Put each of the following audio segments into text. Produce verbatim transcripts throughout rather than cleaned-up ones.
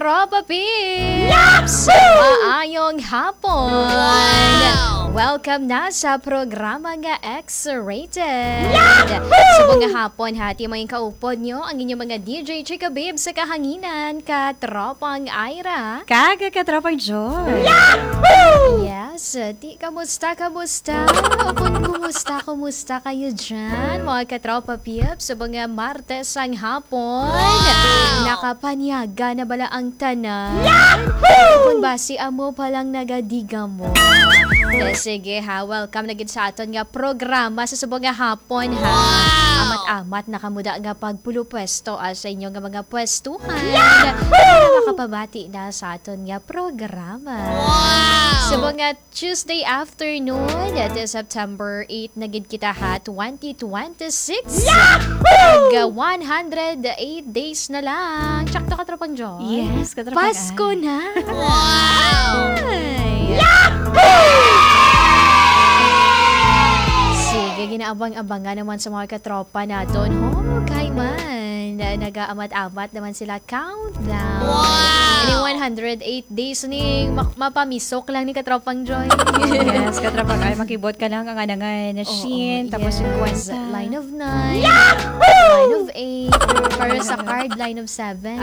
Tropa Pips! Maayong hapon! Wow! Welcome na sa programa nga X-Rated! Sa mga hapon, hati mga kaupod nyo ang inyong mga D J Chika Babe sa kahanginan, katropang Ira. Kaga katropang Joy. Yes, di kamusta, kamusta? Upon kumusta, kumusta kayo dyan? Mga katropa Pips, sa mga Martes ang hapon. Nakapanyaga na bala ang tanan? Kung basi amo palang nagadiga mo. Eh, sige ha, welcome na gid sa aton nga programa sa subong nga hapon ha. Amat-amat nakamuda nga pagpulo pwesto ah, sa inyo nga mga pwestuhan. Para makapabati na sa aton nga programa. Sa mga Tuesday afternoon, at September eighth na gid kita ha, twenty twenty-six. Ag one hundred eight days na lang. Tsak to katropang Joy. Yes, katropang Pasko ay. na. Wow! Ay. Sige, ginaabang-abangan naman sa mga katropa natin. Oh, kay man. Nag-aamat-amat naman sila. Countdown. Wow! Ini one hundred eight days ni ma- mapamisok lang ni katropang Joy. Yes, katropang ay makibot ka lang ang anangay na shin, Oo, tapos yes. yung kwenta. Line of nine. Line of eight. Para sa card, line of seven.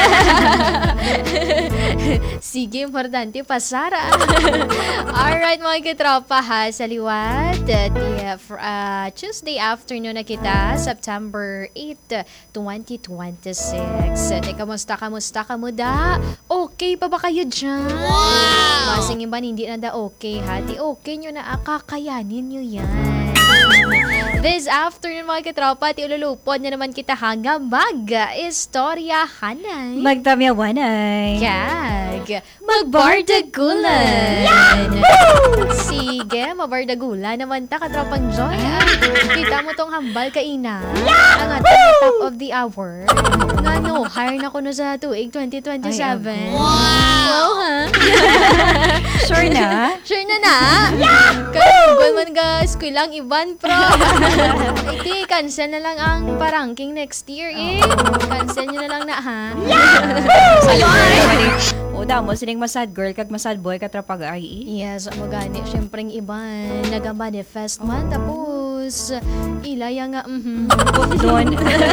Sige, importante, pasara. Alright, mga katropa ha, sa liwat. Uh, uh, Tuesday afternoon na kita, September eighth, twenty twenty-six. Te, kamusta, kamusta, kamuda? Okay pa ba kayo dyan? Wow! Masing iba, hindi na da okay ha. Di okay nyo na, akakayanin nyo yan. This afternoon mga katropa, ti ululupod na naman kita hanggang mag-istorya hanay. Magtamyawanay. Kag magbardagulan. Sige, mabardagulan naman ta katropang Joy. Ah, kita mo tong hambal kaina. Ang ating top of the hour. Nga no, hire na ko no sa tuig twenty twenty-seven. Ay, wow, ha? Sure na? Sure na na? Kaya man ga school lang iban pro. Iti, cancel na lang ang parangking next year eh. Cancel nyo na lang na ha. O damo, sining masad girl kag masad boy katropang ay. Yes, mo gani. Siyempre yung iban, naga-manifest man. Tapos, ilaya nga, mhm. Doon.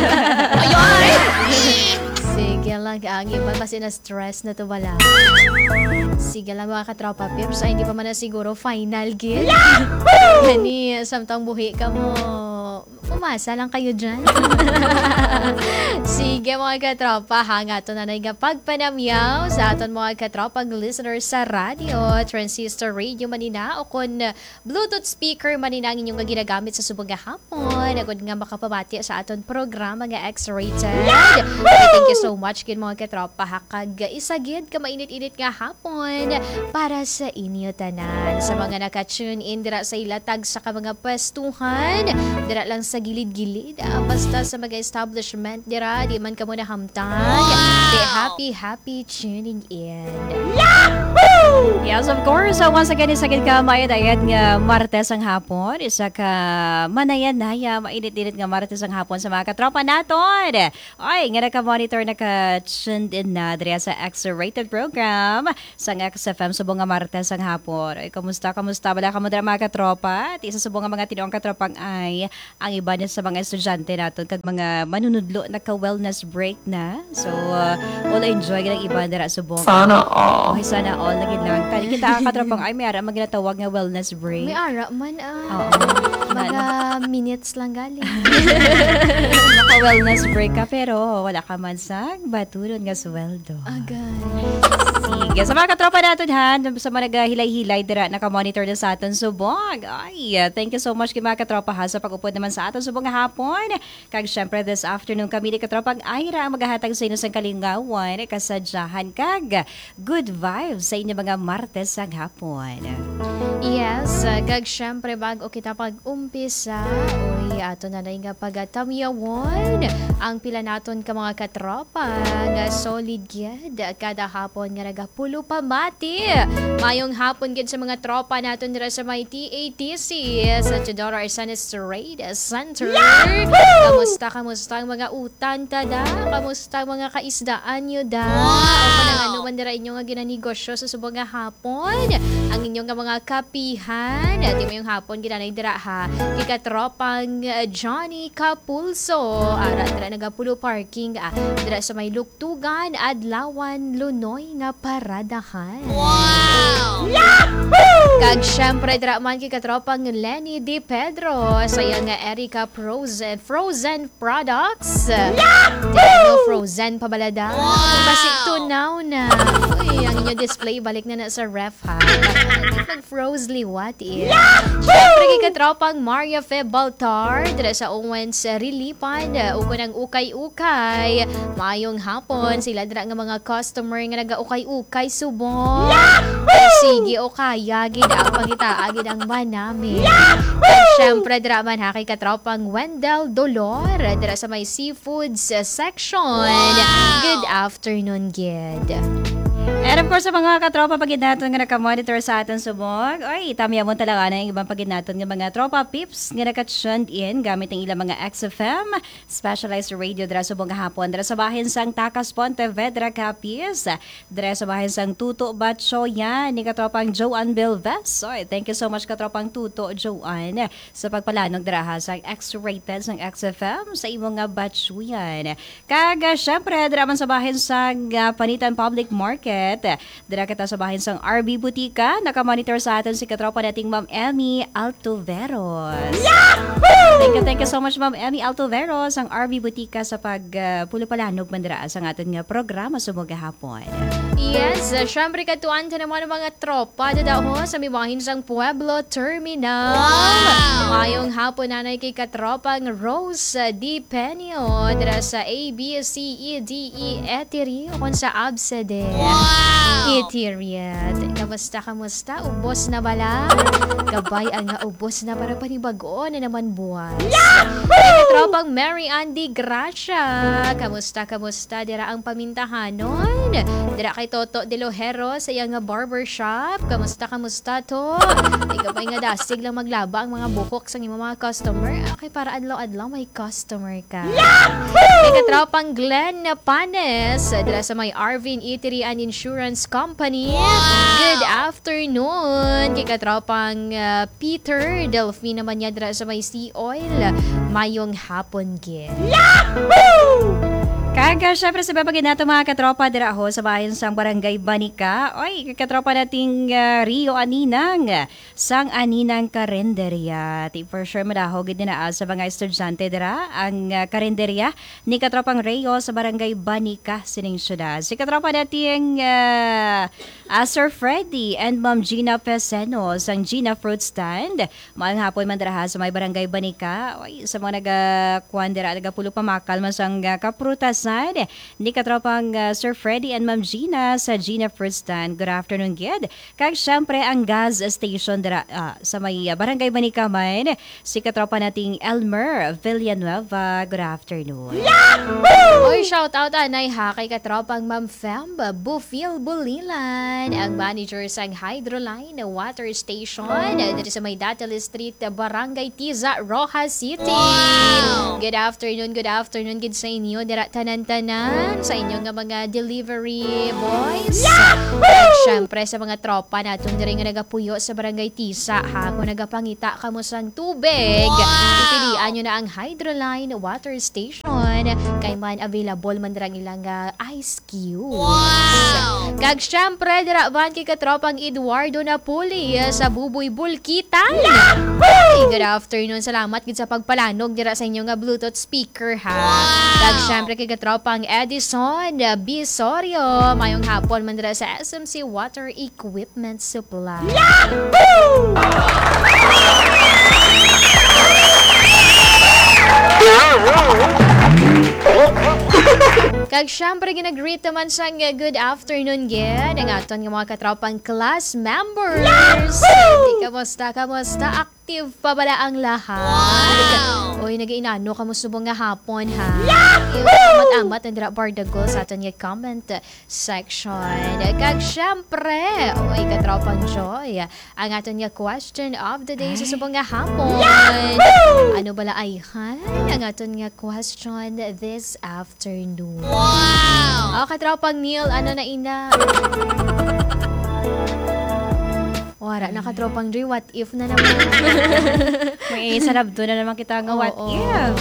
Sige lang, ang iba kasi na-stress na to wala. Sige lang mga katropa Pips, ay hindi pa man na siguro final gig. Gani, samtang buhi ka mo, umasa lang kayo dyan. Sige mga katropa, hanga to na nga pagpanamyaw sa aton mga katropang listeners sa radio, transistor radio manina, o kun Bluetooth speaker manina ang inyong ginagamit sa subong nga hapon. Agad nga makapabati sa aton programa nga X-Rated. Thank you so much kin mga katropa, hakag isagid ka mainit-init nga hapon para sa inyo tanan. Sa mga naka-tune in dira sa ilatag sa ka mga pwestuhan, dira lang sa gilid-gilid, ah, basta sa mga establishment dira, di man ka muna hamtang. Wow! Di happy, happy tuning in. Yahoo! Yes, of course. So once again, isagid ka mayad-ayad nga Martes ang hapon. Isa ka manayan-naya, mainit-init nga Martes ang hapon sa mga katropa naton. Ay, nga naka-monitor, naka-tuned in na dira sa X-Rated program sa X F M subong nga Martes ang hapon. Ay, kamusta, kamusta? Wala ka mo dira mga katropa? At isa subong nga mga tinuang katropang ay ang iba na sa mga estudyante naton kag mga manunudlo naka-wellness break na. So, uh, all enjoy ng iba dira subong. Sana all. Okay, sana all naging lang. Tali kita ang katropang ay may ara maginatawag nga wellness break. May ara man ah. Oo. Mga minutes lang galing. Naka-wellness break ka pero wala ka man sa baturon nga sweldo. Agad. Sige. Sa mga katropa natin ha, sa mga naghilay-hilay dira, naka-monitor na sa aton subong. Ay, thank you so much kay mga katropa ha sa pag-upod naman sa aton subong nga hapon. Kag syempre this afternoon kami ni katropang Ira ang maghahatag sa inyo sa kalingawan, kasadyahan kag good vibes sa inyo mga Martes ang hapon. Yes, uh, kag syempre bago kita pag-umpisa, oy, ay ato na lang nga pagatamyawon ang pila naton ka mga katropa nga solid gyud kada hapon nga nagapulo pa mati. Mayong hapon gyud sa mga tropa naton dira sa may T A T C sa Teodoro Arsanes Trade Center. Kamusta kamusta ang mga utang tada? Kamusta ang mga kaisdaan nyo da? O panang ano man dira inyo nga ginanegosyo sa subong nga hapon? Ang inyong nga mga kapihan at yung hapon ginanay dira ha kikatropang uh, Johnny Capulso ara dira nagapulo parking ah, dira sa may luktugan adlawan lunoy nga paradahan. Wow! Yahoo! Kag syempre dira man kikatropang Lenny Di Pedro sa iya nga Erica Frozen Frozen Products. Yahoo! Dira frozen pabalada. Wow! Basi tunaw na. Uy, ang inyo display balik na na sa ref ha. Nag-froze liwat eh. Siyempre kikatropang Maria Fe Baltar dira sa Owens Rilipan uko ng ukay-ukay. Maayong hapon sila dira nga mga customer nga naga-ukay-ukay subong. Sige o kaya gid ang pangita agid ang manami. Siyempre dira man ha kikatropang Wendell Dolor dira sa may seafoods section. Good afternoon gid. And of course, sa mga katropa pagid natin nga nakamonitor sa atin subog, oy, tamiya mo talaga na yung ibang pagid natin nga mga tropa pips nga naka-tuned in gamit ang ilang mga X F M, specialized radio dira subong hapon, dira sa bahin sang Takas Pontevedra Capiz, dira sa bahin sang Tuto Batcho yan, ni katropang Joanne Belves. Oy, thank you so much katropang Tuto Joanne sa pagpalanog dira ha sang X-rated sang X F M sa imong nga batcho yan. Kaga syempre dira man sa bahin sang uh, Panitan Public Market. Dira kita sa bahin sang R B Butika. Nakamonitor sa atin si katropa nating Ma'am Emmy Altoveros. Yahoo! Thank you, thank you so much Ma'am Emmy Altoveros ang R B Butika sa pag uh, pulupalanog mandira sa aton nga programa sumog hapon. Yes, uh, syempre katuan ta naman ang mga tropa dadaho sa mibahin sang Pueblo Terminal. Wow! Mayong hapon nanay kay katropang Rose Di Penio dira sa A B C E D E Etiri kon sa Absede. Wow! Itiriat. Kamusta, kamusta? Ubos na bala? Gabay ang nga ubos na para panibago na naman buwas. Yahoo! Tropang Mary Andy Gracia. Kamusta, kamusta? Dira ang pamintahanon. Dira kay Toto De Lojero sa iyang nga barbershop. Kamusta, kamusta to? Ay gabay nga dasig lang maglaba ang mga bukok sa imong mga customer. Okay, para adlaw-adlaw may customer ka. Yahoo! Kay katropang Glenn Panes. Dira sa may Arvin Eatery and Insurance Company. Wow! Good afternoon. Kay katropang uh, Peter Delphine naman niya dira sa may Sea Oil. Mayong hapon gid. Yahoo! Kaga, syempre sa babagin nato mga katropa dira ho sa bayan sang Barangay Banica. Oy, katropa nating uh, Rio Aninang sang Aninang Karenderya. Ti for sure madaho gid na sa mga estudyante dira ang uh, karenderya ni katropang Rio sa Barangay Banica sining syudad. Si katropa nating uh, uh, Sir Freddy and Ma'am Gina Peseno sang Gina Fruit Stand. Maayong hapon man dira ha sa may Barangay Banica. Oy, sa mga naga-kuan dira nagapulo pamakal man sang uh, kaprutas ni katropang uh, Sir Freddy and Ma'am Gina sa Gina Fruit Stand. Good afternoon, Gid. Kag syempre ang gas station dira uh, sa may uh, Barangay Banica man si katropa nating Elmer Villanueva. Good afternoon. Yahoo! Oy, shout out anay ha kay katropang Ma'am Fem Bufil Bulilan, ang manager sang Hydroline Water Station dito sa may Datil Street, Barangay Tiza, Rojas City. Wow! Good afternoon, good afternoon gid sa inyo dira tanan-tanan sa inyong nga mga delivery boys. At syempre sa mga tropa natin diri nga nagapuyo sa Barangay Tisa ha kung nagapangita kamo sang tubig. Wow! Ipilian nyo na ang Hydroline Water Station kay man available man dirang ilang uh, ice cubes. Wow! Kag syempre dira ban kay katropang Eduardo Napoli sa Buboy Bulkitan. Hey, good afternoon. Salamat gid sa pagpalanog dira sa inyong nga Bluetooth speaker ha. Wow! Kag syempre kay katropang Edison Bisorio. Mayong hapon man dira sa S M C Water Equipment Supply. Yahoo! Kag syempre ginagreet naman sa good afternoon gid ang aton nga mga katropang class members. Di kamusta kamusta active pa bala ang lahat. Uy, nag-inano ka mo subong nga hapon ha. Amat-amat ang dira bardago sa aton nga comment section. Kag syempre, uy, katropang Joy, ang aton nga question of the day sa subong nga hapon. Ano bala ay han? Ang aton nga question this afternoon. Wow! O, katropang Neil, ano na ina? Wara, nakatropang Joy, what if na naman? May sarap doon na naman kita nga what Oo. if.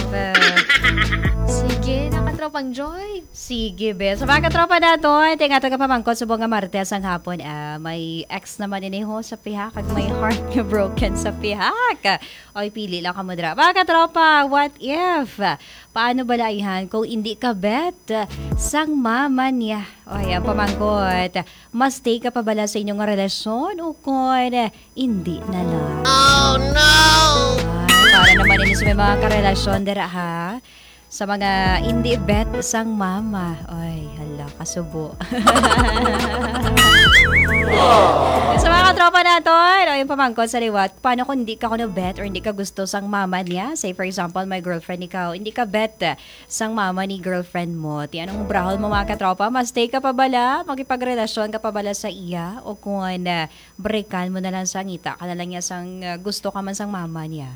Sige, nakatropang Joy. Sige, be. Sa mga katropa natin, tinga ito ka pamangkot sa buong nga Martes ang hapon. Ah, may ex naman iniho sa pihak at may heart nga broken sa pihak. Oy, pili lang ka mo dra. Mga katropa, what if? Paano balaihan kung hindi ka bet sang mama niya? Oy, ang pamangkot, mas stay ka pa bala sa inyong relasyon o kung hindi na lang? Oh no! Ay, para naman ini sa may mga karelasyon dira ha. Sa mga hindi bet sang mama. Ay, hala, kasubo. Sa mga katropa natin, o yung pamangkot sa liwat, paano kung hindi ka kuno bet or hindi ka gusto sang mama niya? Say for example, my girlfriend ikaw, hindi ka bet sang mama ni girlfriend mo. Ti anong brahol mo mga katropa? Mas stay ka pa bala? Makipagrelasyon ka pa bala sa iya? O kung uh, breakan mo na lang sang ngita ka na lang niya sang uh, gusto ka man sang mama niya?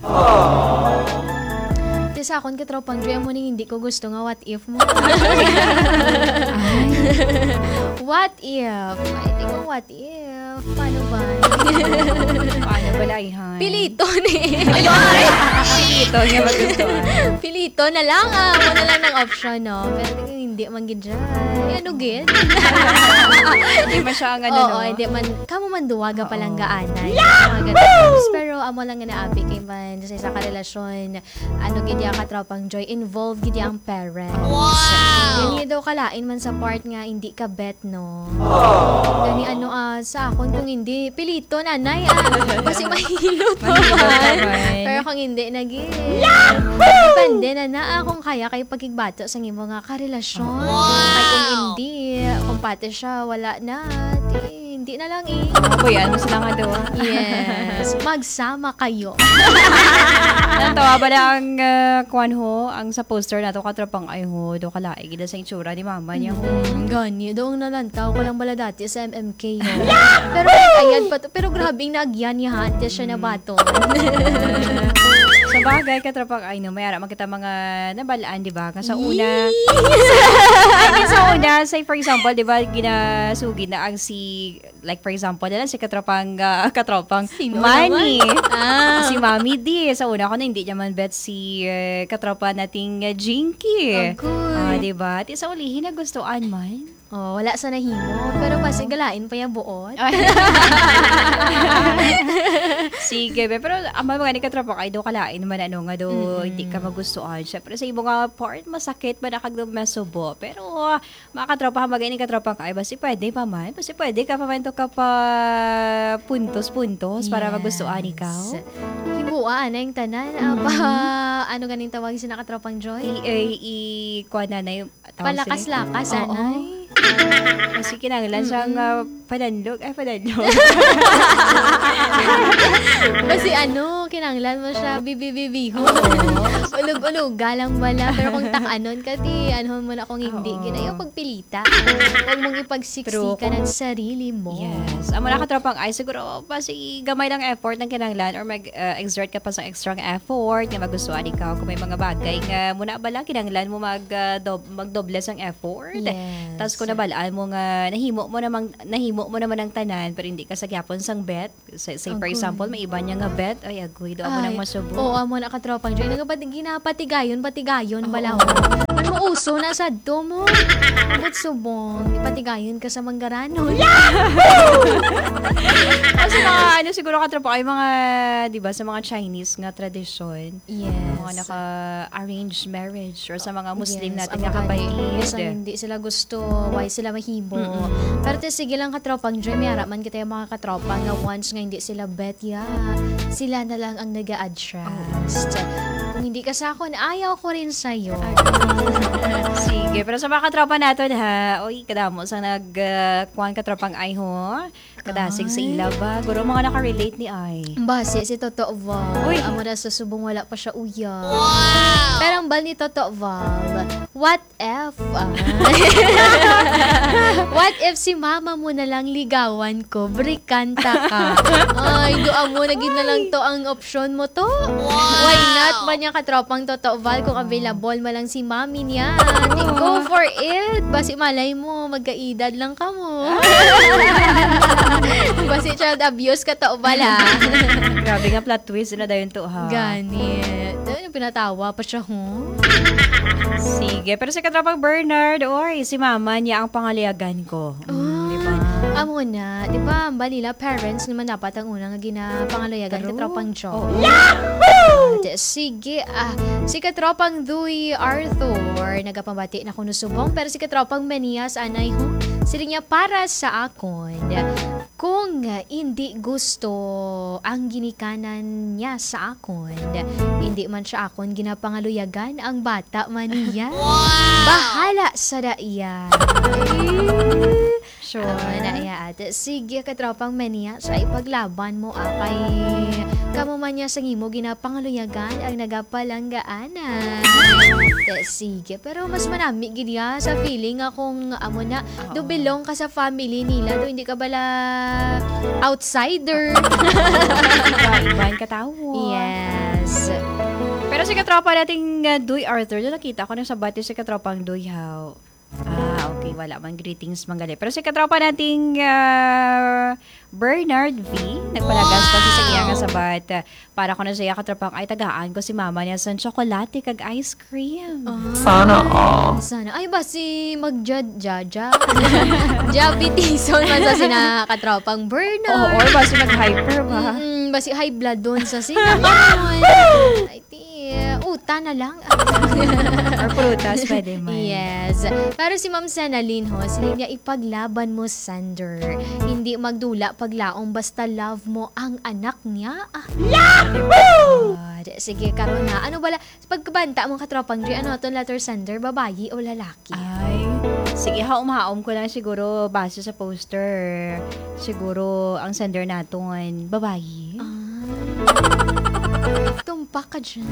Ito sa akon katropang Joy, mo ning hindi ko gusto nga what if mo. What if? Ay, tingnan what if? Paano ba? Paano balaihan? Pilito ni. Pilito niya magustuhan. Pilito na lang ah. Mo na lang ng option, no? Pero tingnan hindi man gid dyan. Ay, ano gid? Hindi man siya ang ano, Oo, no? hindi man. Kamo man duwaga pa lang gaanay. Yeah! Pero amo lang nga naabi kay man sa isa ka relasyon. Ano gid ya katropang Joy, involved gid ya ang parents. Wow! Gani daw kalain man sa part nga hindi ka bet, no? Gani ano ah, sa akon kung hindi, pilito nanay ah. Kasi mahilo to. Mahilo naman. Pero kung hindi, naging. Depende na na ah, kung kaya kayo pagigbato sa imo nga karelasyon. Kaya kung hindi, kung pati siya, wala na. Di, hindi na lang eh. Ako yan, mas lang nga daw. Yes. Magsama kayo. Nantawa ba na ang uh, kuwan ho, ang sa poster na to katropang ay ho, do kalaig gida sa itsura ni mama niya ho. Mm, gani, doong nalantaw ko lang bala dati sa M M K. Ho. Pero ayan pa to. Pero grabing naagyan niya ha. Hindi siya nabato. Sa bagay, katropang ay no, mayara makita mga nabalaan, di ba? Kasi sa una, ay, sa una, say for example, di ba, ginasugid na ang si, like for example, na lang si katropang, uh, katropang Sino Manny. naman? Ah. Si Mami D. Sa una ko na hindi niya man bet si uh, katropa nating uh, Jinky. Agoy. Ah, di ba? At sa ulihin na gustuan man. Oh, wala sa nahimo. Pero kasi galain pa yung buot. Sige, be. Pero ang mga ni katropa ay do kalain man ano nga do Mm-mm. hindi ka magustuhan. Syempre sa ibang nga part masakit man nakag masubo. Pero uh, mga katropa magani katropa ka ay basi pwede pa man. Basi pwede ka pa man to ka pa puntos-puntos para magustuhan ikaw. Hibuan na yung tanan. Apa, ano ganing tawag si nakatropang Joy? I, i, i, kuha na na yung tawag sila. Palakas-lakas, Oo. anay. Kasi kinanglan siyang uh, panandog. Ay, panandog. Kasi ano, kinanglan mo siya, bibi-bibiho. Ulog-ulog, galang wala. Pero kung takanon ka, di, ano mo na kung hindi. Oo. Ginayaw pagpilita. Huwag mong ipagsiksikan ang sarili mo. Yes. Ang mga katropang ay siguro pa si gamay ng effort ng kinanglan or mag-exert ka pa sa extra effort nga magustuhan ikaw kung may mga bagay nga muna ba lang kinanglan mo mag, uh, dob- magdoble ang effort. Yes. Tapos kung nabalaan mo nga nahimo mo namang nahimo mo naman ang tanan pero hindi ka sa gyapon sang bet. Say, say for Agoy. example, may iba niya nga bet. Ay, agoy, do mo nang masubo. Oo, amo na katropang Joy. Nagapati, ginapatigayon, patigayon, balaw. Ano uso na sa do mo? Ba't subong? Ipatigayon ka sa manggaranon. Kasi mga ano siguro katropa ay mga 'di ba sa mga Chinese nga tradisyon. Yes. Mga naka-arranged marriage or sa mga Muslim Yes, natin ang nga mga kapatid. sa hindi sila gusto, why sila mahibo. Mm-mm. Pero te, sige lang katropang Joy, may haraman kita yung mga katropa nga once nga hindi sila bet ya, sila na lang ang nag-a-adjust. Kung hindi ka sa akon, ayaw ko rin sa'yo. Sige, pero sa mga katropa natin ha, oy, kadamo sa nag, uh, kuhan katropang ay ho, kadasig sa ilaw ba? Guro mga nakarelate ni ay. Base si Toto Val. Uy. Amo na sa subong wala pa siya uya. Pero ang bal ni Toto Val, what if, ah, what if si mama mo na lang ligawan ko, brikanta ka? Ay, doon mo, naging na lang to ang option mo to. Why not ba niya katropang Toto Val kung available ma lang si mami niya? Go for it. Basi malay mo, magkaedad lang ka mo. Basi child abuse ka to bala. Grabe nga plot twist na dayon to ha. Ganit. Ano, pinatawa pa siya, ho? Sige, pero si katropang Bernard, oy, si mama niya ang pangaliagan ko. Mm, di ba? Amo na, di ba, ang balila, parents naman dapat ang unang ginapangalayagan True. katropang John. Oh. At sige, ah, si katropang Dewey Arthur, nagapambati na kuno subong, pero si katropang Menias, anay ho, sila niya para sa akon. Kung uh, hindi gusto ang ginikanan niya sa akon, hindi man siya akon ginapangaluyagan ang bata man niya. Bahala sa daiya. Sure. Uh, daiya ate. Sige, katropang Menia, sa ipaglaban mo akay kamo man niya sa ngimo ginapangaluyagan ang nagapalanggaanan. Te, sige, pero mas manami gidya sa feeling akong amo na, do belong ka sa family nila, do hindi ka bala outsider. Iba yung katawo. Yes. Pero si katropa nating uh, Doy Arthur, doon nakita ko na sa bati si katropang Doy How. Ah, okay, wala man greetings manggali. Pero si katropa nating uh, Bernard V, nagpalagas pa siya sa iya nga sabat. Uh, para ko na siya katropang ay tagaan ko si mama niya sa tsokolate kag ice cream. Sana all. Sana. Ay ba si mag-jaja? Diabeteson man sa sina katropang Oo, Bernard. or ba si nag-hyper ba? Mm, ba si high blood doon sa sina. Ay, ti, uta na lang. Or prutas, pwede man. Yes. Pero si Ma'am Senalyn ho, sila niya ipaglaban mo, Sander. Hindi magdula paglaong basta love mo ang anak niya. Ah. Yahoo! Sige, karon na. Ano bala, pagkabanta mong katropang G, ano itong letter Sander, babayi o lalaki? Ay, sige ha, umahaom ko lang siguro base sa poster. Siguro ang sender naton, babae. Tumpak ka dyan.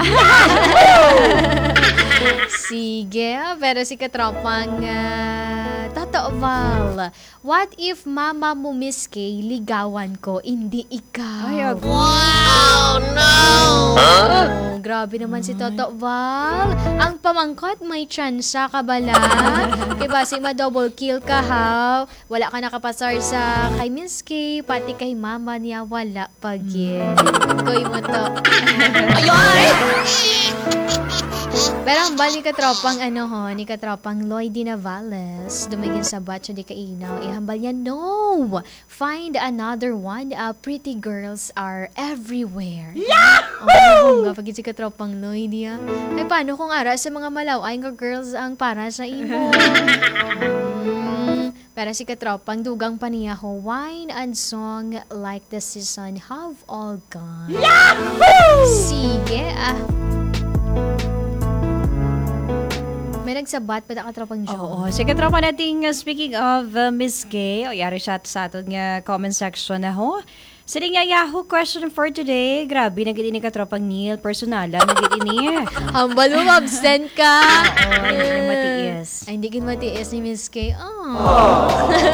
Sige, pero si katropang uh, Tata Val, what if mama mo Miss Kay ligawan ko, hindi ikaw? Ay, ag- Oh no! Oh, grabe naman si Toto Val. Ang pamangkot may tsansa ka bala. Diba si ma-double kill ka ha? Wala ka nakapasar sa kay Miss Kay, pati kay mama niya wala pagin. Koy mo to. Pero ang bali katropang ano ho, ni katropang Lloydie Navales, dumigin sa batch di kainaw, ihambal niya, no! Find another one, uh, pretty girls are everywhere. Oh, nga, pag si katropang Lloydie ah. Ay, paano kung ara sa mga malaway nga girls ang para sa imo? Mm, pero si katropang dugang pa niya ho, wine and song like the season have all gone. Sige, ah. May nagsabat pa na katropang John. Oo, si katropa nating uh, speaking of uh, Miss Gay, o yari siya sa aton nga comment section na ho. Siling nga Yahoo question for today. Grabe, naging ini katropang Neil. Personala, naging ini. Hambal mo, absent ka. Oo, hindi matiis. Ay, hindi kin matiis ni Miss Kay. Oh.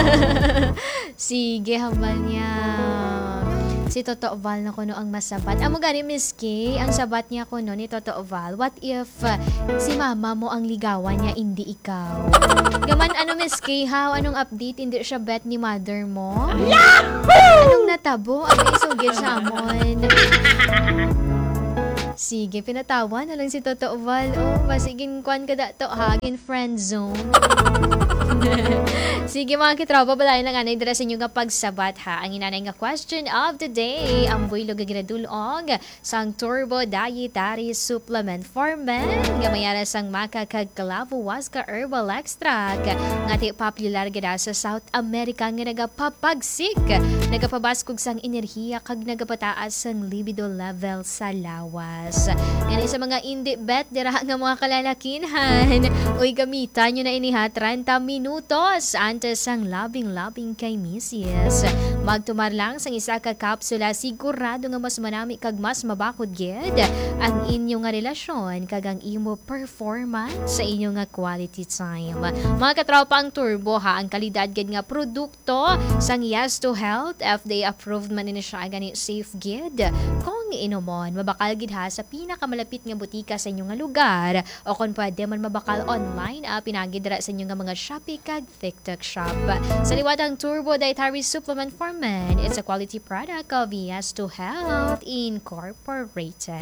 Sige, hambal niya. Si Toto Val na kuno ang masabat. Amo gani Miss Kay, ang sabat niya kuno ni Toto Val. What if uh, si mama mo ang ligawan niya, hindi ikaw? Gaman ano Miss Kay, how? Anong update? Hindi siya bet ni mother mo? Yahoo! Anong natabo? Ano isugit sa amon? Sige, pinatawa na lang si Toto Val. Oh, masigin kwan ka dato ha, gin friend zone. Sige mga kitropa, balayan lang anay dira sa inyo nga pagsabat ha. Ang inanay nga question of the day, ang builo gagradulog sang Turbo Dietary Supplement for Men. Gamayara sang makakagkalabuwas ka herbal extract. Nga ti popular gada sa South America nga nagapapagsik. Nagapabaskog sang enerhiya kag nagapataas sang libido level sa lawas. Yes. Ganun sa mga indie bet, dira nga mga kalalakinhan. Uy, gamitan nyo na iniha thirty minutos antes ang labing-labing kay Missus. Magtumar lang sa isa ka kapsula, sigurado nga mas manami kag mas mabakod gid ang inyo nga relasyon kag ang imo performance sa inyo nga quality time. Mga katropa, ang Turbo ha, ang kalidad gid nga produkto sang Yes to Health, F D A approved man ini siya gani safe gid. Kung inomon, mabakal gid ha sa pinakamalapit nga butika sa inyo nga lugar o kung pwede man mabakal online ah, pinagidra sa inyo nga mga Shopee kag TikTok shop. Sa liwat ang Turbo Dietary Supplement for Men, it's a quality product of Yes to Health Incorporated.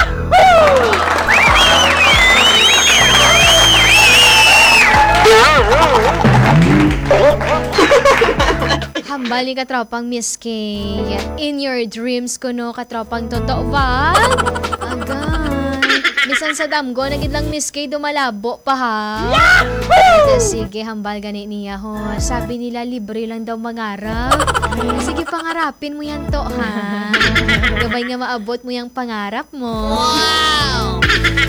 Hambal ni katropang Miss K. In your dreams ko no, katropang totoo ba? Agay. Bisan sa damgo, nagid lang Miss K dumalabo pa ha. Ito, sige, hambal gani niya ho. Sabi nila libre lang daw mangarap. Sige, pangarapin mo yan to ha. Gabay nga maabot mo yung pangarap mo. Wow!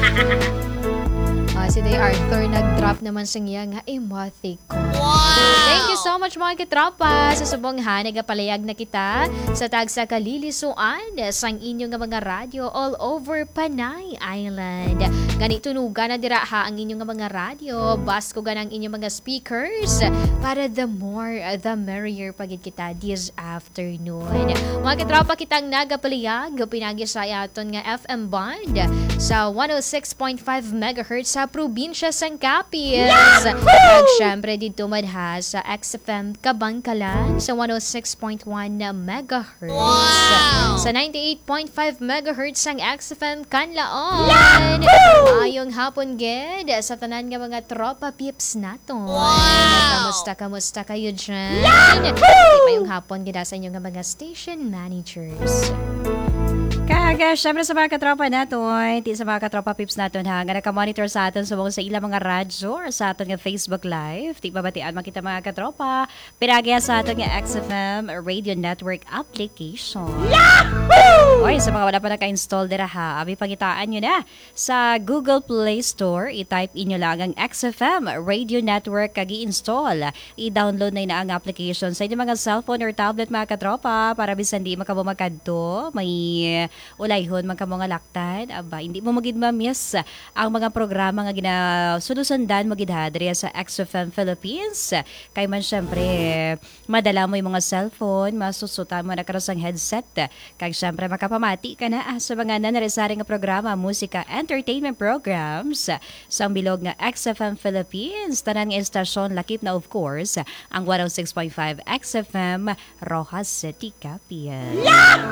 Ah, si Day Arthur nag-drop naman sa iya nga emoticon. Wow! Thank you so much mga kitropa. Sa subong ha, nagapalayag na kita sa tag sa kalilisuan sang inyo nga mga radyo all over Panay Island. Ganito tunugan na dira ha ang inyo nga mga radyo. Bas ko ganang inyong mga speakers para the more the merrier pagid kita this afternoon. Mga kitropa, kitang nagapalayag pinagi sa aton nga F M band sa one oh six point five megahertz sa probinsya sang Capiz. At syempre dito madha sa X F M Kabangkalan sa one oh six point one megahertz. Wow! Sa ninety-eight point five megahertz sang X F M Kanlaon. Ayong hapon gid sa tanan nga mga tropa pips naton. Wow! Kamusta kamusta kayo dyan? Di pa yung hapon gid sa inyo nga mga station managers. Kaga, syempre sa mga katropa natin, ti sa mga katropa pips natin ha, nga naka-monitor sa atin subong sa ilang mga radyo or sa atin nga Facebook Live. Ti babatian makita mga katropa, pinagaya sa atin nga X F M Radio Network application. Yahoo! Oy, sa mga wala pa naka-install dira ha, abi pangitaan nyo na sa Google Play Store, i-type inyo lang ang X F M Radio Network kag i-install. I-download na ina ang application sa inyong mga cellphone or tablet mga katropa para bisan di makabumakadto, may ulayhon man ka mga laktan, aba, hindi mo magid ma-miss ang mga programa nga ginasunusundan mo gid hadri sa X F M Philippines. Kay man syempre, madala mo yung mga cellphone, masusutan mo na karon sang headset. Kay syempre makapamati ka na ah, sa mga nanarisari nga programa, musika, entertainment programs sa bilog nga X F M Philippines. Tanan nga estasyon lakip na of course ang one oh six point five X F M Rojas City, Capiz.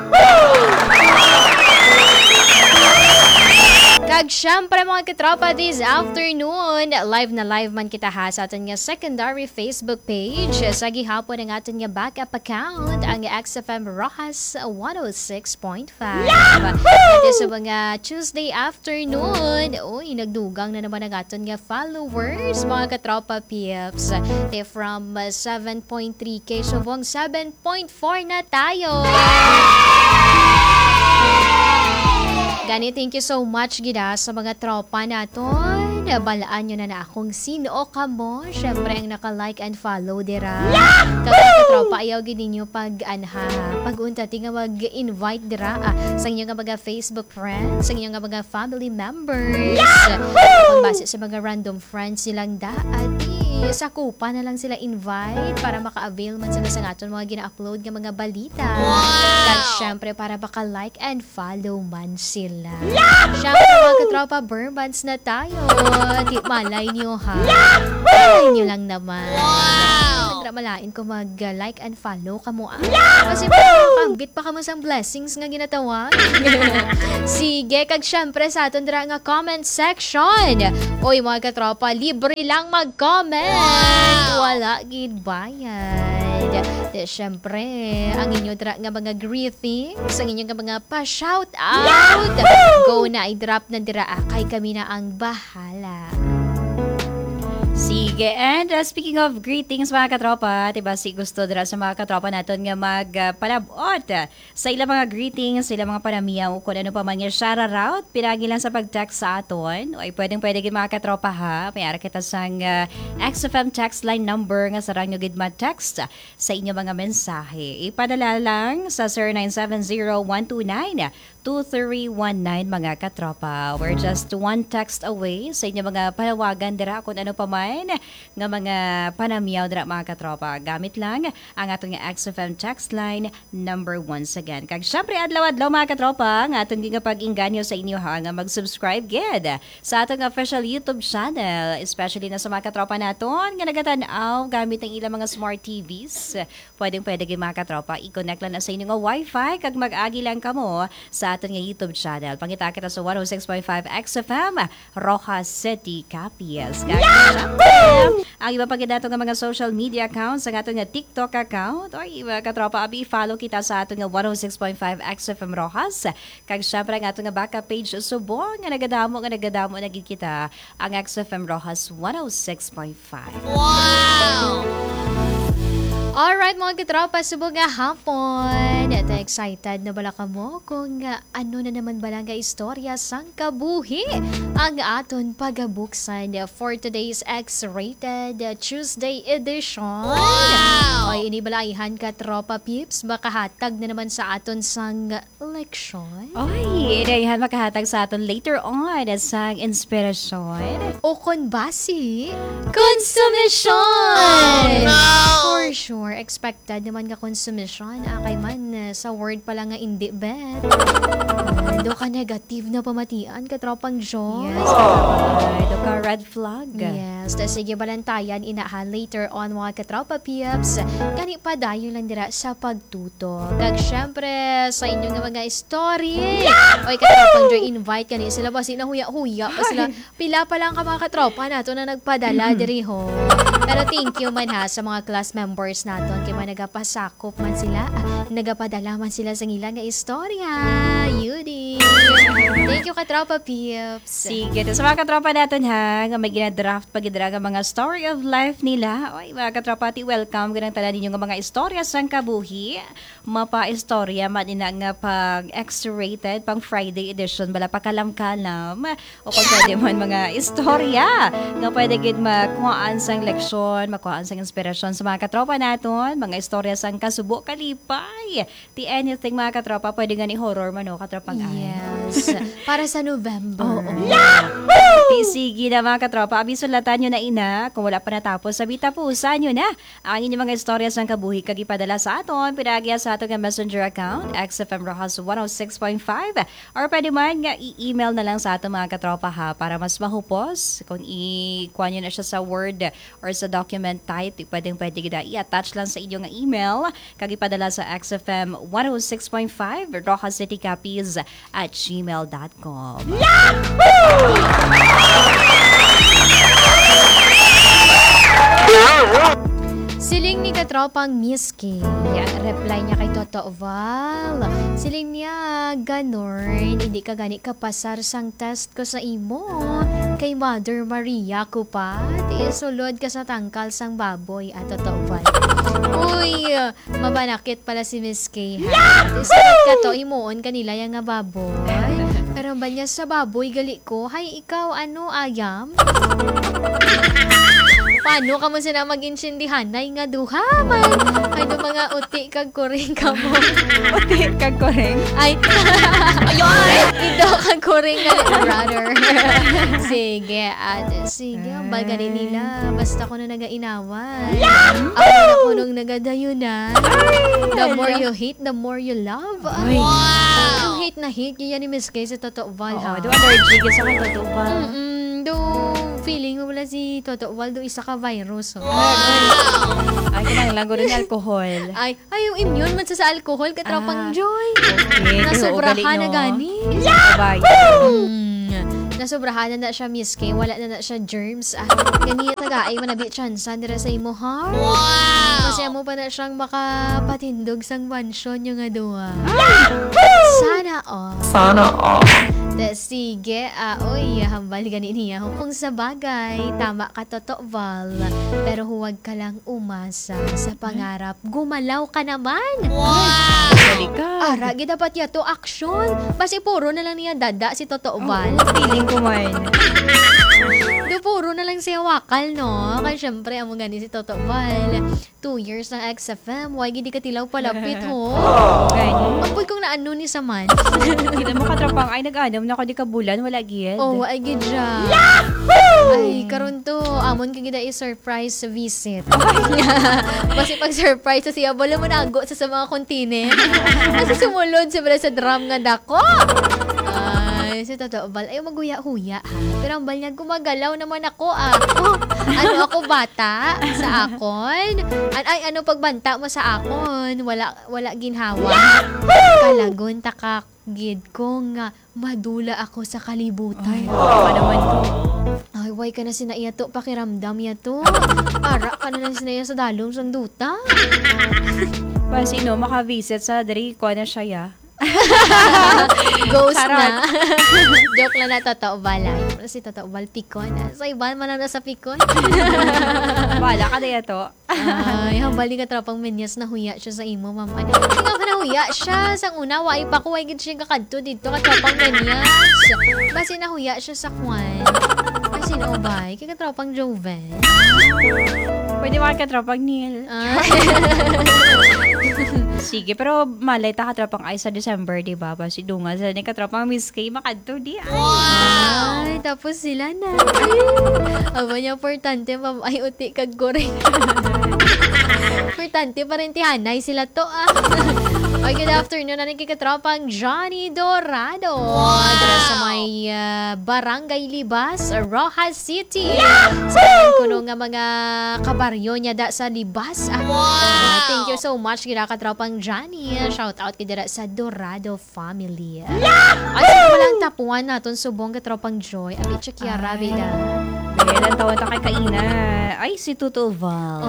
Kag syempre mga kitropa, this afternoon, live na live man kita ha sa atin nga secondary Facebook page. Sa gihapon ang atin nga backup account, ang X F M Rojas one oh six point five. At sa mga Tuesday afternoon, uy, nagdugang na naman ang atin nga followers, mga katropa pips. They from uh, seven point three K, subong seven point four na tayo. Gani, thank you so much gida sa mga tropa naton. Balaan nyo na na akong sino ka mo. Syempre ang naka-like and follow dira. Kapag tropa, ayaw gid ninyo pag anha. Pag-unta tinga mag-invite dira ah, sa inyo nga mga Facebook friends, sa inyo nga mga family members. Kung base sa mga random friends silang daan, eh, sa kupa na lang sila invite para maka-avail man sila sa aton mga gina-upload nga mga balita. Kag syempre para baka-like and follow man sila. Syempre mga katropa, Burmans na tayo. Di malay nyo ha. Malay nyo lang naman. Wow! Malain ko mag-like and follow ka mo ah. Kasi makakambit pa ka mo sa blessings nga ginatawa. Sige, kag syempre sa aton dira nga comment section. Oy mga katropa, libre lang mag-comment. Wala gid bayad. De syempre, ang inyo dira nga mga greetings, ang inyo nga mga pa-shout out. Go na i-drop na dira ah, kay kami na ang bahala. Sige, and uh, speaking of greetings mga katropa, diba si gusto dira sa mga katropa natin nga magpalabot uh, sa ilang mga greetings, sa ilang mga panamiyaw, kung ano pa man nga shoutout, pinagi lang sa pag-text sa aton, o ay pwedeng pwede gid mga katropa ha, may ara kita sang uh, X F M text line number nga sarang nyo gid ma-text uh, sa inyong mga mensahe. Ipadala lang sa zero nine seven zero one two nine two three one nine mga katropa. We're just one text away sa inyong mga panawagan dira kung ano pa man nga mga panamiyaw dira mga katropa. Gamit lang ang atong X F M text line number once again. Kag syempre adlaw-adlaw mga katropa nga atong gigapag-inganyo sa inyo ha nga mag-subscribe gid sa atong official YouTube channel, especially na sa mga katropa naton nga nagatan-aw gamit ang ilang mga smart T Vs. Pwedeng pwede gid mga katropa i-connect lang na sa inyong Wi-Fi kag mag-agi lang kamo sa aton nga YouTube channel. Pangita kita sa one oh six point five X F M Rojas City, Capiz. Kag ang iba pa gid nato nga mga social media accounts, ang ato nga TikTok account o iba katropa abi follow kita sa ato nga one oh six point five X F M Rojas. Kag syempre ang ato nga backup page subong nga nagadamo nga nagadamo na gid kita ang X F M Rojas one oh six point five. Wow! Alright mga katropa, subong nga hapon. At excited na bala ka mo kung uh, ano na naman bala nga istorya sang kabuhi ang aton pagabuksan for today's X-Rated Tuesday edition. Wow! Ay, inibalayan ka tropa pips, makahatag na naman sa aton sang leksyon. Oy, inayahan makahatag sa aton later on sa inspirasyon. O kon basi, konsumisyon! Oh, no! For sure, expected naman nga konsumisyon. Akay man, uh, sa word pala nga hindi bet. Uh, do ka negative na pamatian, katropang Diyos. Yes, uh, do ka red flag. Yes, tas sige balantayan, inahan later on mga katropa pips. Kani pa dayon lang dira sa pagtuto. Kag syempre, sa inyong nga mga story. Oy, katropang Joy, invite kani sila ba sila huya-huya pa sila. Pila pa lang ka mga katropa nato na nagpadala diri ho. Pero thank you man ha sa mga class members naton kay man nagapasakop man sila, ah, nagapadala man sila sa ilang nga istorya. Yudi. Thank you katropa pips. Sige, to sa mga katropa natin ha, nga may ginadraft pag-idraga mga story of life nila. Oy, mga katropa, ti welcome ganang tala ninyo nga mga istorya sang kabuhi. Mapa-istorya man ina nga pag X-rated pang Friday edition bala pa kalam-kalam. O kung pwede man mga istorya nga pwede gid makuhaan sang leksyon, makuhaan sang inspirasyon sa mga katropa naton, mga istorya sang kasubo kalipay. Ti anything mga katropa, pwede nga ni horror man o katropang ay. Yes. Para sa November. Oo. Ti sige na mga katropa, abisulatan nyo na ina, kung wala pa natapos, sabita po, saan nyo na ang inyong mga istorya sang kabuhi kag ipadala sa aton, pinagya sa aton nga messenger account, X F M Rojas one oh six point five, or pwede man nga i-email na lang sa aton mga katropa ha, para mas mahupos, kung i-kuha nyo na siya sa Word or sa document type, pwedeng pwede kita i-attach lang sa inyong nga email, kag ipadala sa X F M one oh six point five, Rojas City Capiz at gmail dot com. Siling ni katropang Miss K. Reply niya kay Toto Val. Siling niya, ganon, hindi ka gani kapasar sang test ko sa imo. Kay Mother Maria ko pa. Sulod ka sa tangkal sang baboy at Toto Val. Uy, mabanakit pala si Miss K. Ha? Sulod ka to, imuon kanila yung nga baboy. Pero ba niya sa baboy gali ko? Hay, ikaw ano, ayam? Paano ka mo sila mag-insindihan? Nay nga duha man. Ay, do mga uti kag kuring ka mo. Uti kag kuring? Ay, ayun! Ito kag kuring ka, brother. Sige, at sige, ang baga rin nila. Basta ko na nagainawan. Ako na ko nung nagadayunan. The more you hate, the more you love. Ay, yung hate na hate, yun yan ni Miss Kay sa Toto Val. Oo, do allergic sa ka Toto Val. Mm-mm, do feeling mo wala si Toto Val, do isa ka virus. Oh. Ay, kinang lang doon alcohol. Ay, ay, yung immune man sa sa alcohol, katropang Ah, Joy. Okay, Nasobrahan ugali, na no? gani. Yeah! Mm. Nasobrahan na na siya, Miss K. Wala na na siya germs. Ah, ganito taga ay manabi chance dira sa imo heart. Wow! Kasi amo pa na siyang makapatindog sang mansyon yung nga duwa. Sana all. Sana all. Da, sige, ah, oy, hambal gani niya. Kung sa bagay, tama ka, Toto Val. Pero huwag ka lang umasa sa pangarap. Gumalaw ka naman. Wow! Balikan. Ara, dapat yato action. Basi puro na lang niya dada si Toto Val. Feeling ko man. Do puro na lang siya wakal, no? Kaya syempre, amo gani si Toto Val. Two years ng X F M. Why, hindi ka tilaw palapit, ho? Ganyan. Apoy kung naano ni Saman. Kita mo katrapang ay nag-anam na ko di ka bulan, wala giyad. Oh, ay gidya. Ay, karon to, amon ka gida i-surprise visit. Kasi pag surprise sa siya, wala mo nago sa, sa mga kontine. Kasi sumulod sa sa drum nga dako. Ay, si Toto Val, ay maguya-huya ha. Pero ang bal niya, gumagalaw naman ako ah. Oh, ano ako bata sa akon? An ay, ano pagbanta mo sa akon? Wala, wala ginhawa. Kalagon, takak. Gid ko nga madula ako sa kalibutan. Ano naman to? Ay, why ka na sinaiya to? Pakiramdam ya to. Para ka na lang sinaiya sa dalong sanduta. Pa sino maka-visit sa diri ko na siya ya. Ghost Charot. na. Joke lang na, Toto Val. Ay, si Toto Val, pikon. Sa iba, man na sa pikon. Wala ka na to. Ay, hambali ka tropang menyas na huya siya sa imo, ma'am. Ay, hindi nga ka na huya siya. Sang una, wai pa ko, wai gid siya kakadto dito, ka tropang menyas. Basi na huya siya sa kwan. Ay, sino ba? Kaya ka tropang Joven. Pwede mo ka tropang Neil. Ay. Sige, pero malay ta katrapang ay sa December, di ba? Basi dunga sa ni katrapang Miss K makadto di. Ay, tapos sila na. Aba niya, importante, ma'am, ay uti kag goreng. Importante pa rin tihanay sila to, ah. Ay, good afternoon, nanin kikatropang Johnny Dorado. Dara sa may ah, Barangay Libas, Rojas City. Sa kuno nga mga kabaryo niya da sa Libas. Ah, ah, thank you so much, kinakatropang Johnny. Shout out kay dara sa Dorado family. Ay, sa walang tapuan naton subong katropang Joy. Abi, Chakiara, bida. Dahil ang tawag ta kay Kaina. Ay, si Tuto Val.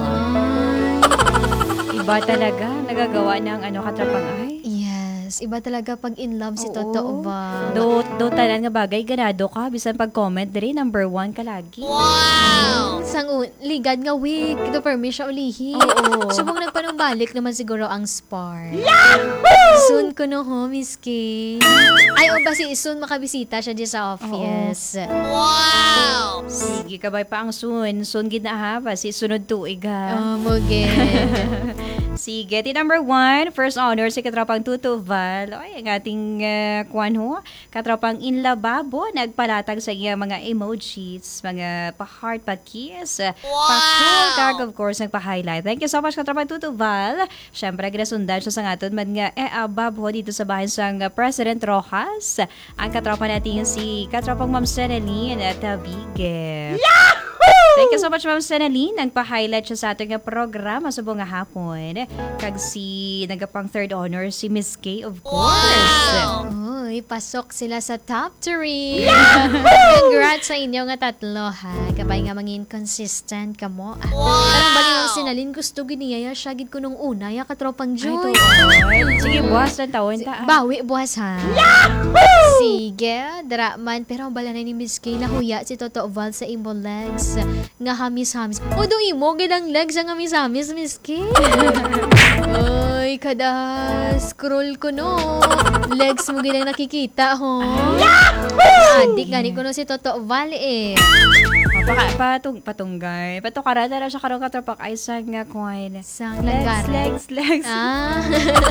Iba talaga. Nagagawa ng ano katrapang ay. Yes, iba talaga pag in love si Oo. Toto Val. Do, do tanan nga bagay, ganado ka. Bisan pag-comment diri, number one ka lagi. Wow! Sang un- ligad nga week, do permi siya ulihi. Oo. Subong nagpanumbalik naman siguro ang spark. Soon ko no ho, Miss K. Ay, o ba si soon makabisita siya di sa office. Wow! Sige, kabay pa ang soon. Soon gid na ha. Basi sunod tuig ha. Oh, mugi. Sige, ti number one, first honor si Katrapang Tuto Val. Ay, ang ating uh, kwan ho, Katrapang Inlababo, nagpalatag sa iya mga emojis, mga pa-heart, pa-kiss, Wow! pa-cool tag, of course, nagpa-highlight. Thank you so much, Katrapang Tuto Val. Siyempre, ginasundan siya sa ngaton, man nga, eh, abab ho, dito sa bahay sang uh, President Rojas. Ang katropa natin si Katrapang Ma'am Seneline at Tabige. Thank you so much, Ma'am Seneline. Nagpa-highlight siya sa ating programa sa bunga hapon. Kag si nagapang third honor, si Miss K, of course. Wow! Uy, pasok sila sa top three. Congrats sa inyo nga tatlo, ha. Kabay nga mangin consistent ka mo. Ah, parang bali yung sinalin, gusto giniyaya siya gid ko nung una, ya katropang Ay, Joy. to. Sige, buwas ng taon ta. ah. Bawi, buwas ha. Sige, draman. Pero ang bala na ni Miss K, nahuya si Toto Val sa imo legs. Nga hamis-hamis. O, do imo, gilang legs ang hamis-hamis, Miss K. Ay, kada scroll ko no. Legs mo gilang nakikita, ho. Adik, gani ko no si Toto Val eh. Paka, patung, patunggay. Patukara na siya karong katrapak ay sang nga coin. Sang Legs, langgara. legs, legs. Ah.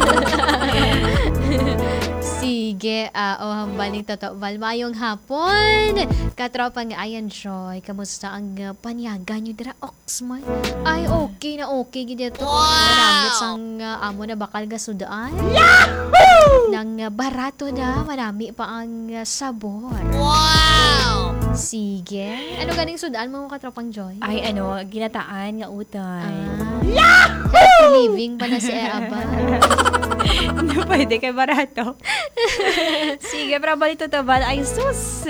Sige, ah, oh, hambaling Toto Val. Mayong hapon. Katropang Ayan Joy. Kamusta ang uh, panyaga nyo dira, Oxman? Ay, okay na okay. Gid ito. Maramit sang uh, amo na bakal gasudaan. Nang uh, barato na. Marami pa ang uh, sabor. Wow! Sige. Ano ganing sudan mo mga katropang Joy? Ay, ano, ginataan nga utay. Ah, healthy living pa na si Ea ba? Hindi pwede kay barato. Sige, pero balito to ba? Ay, sus!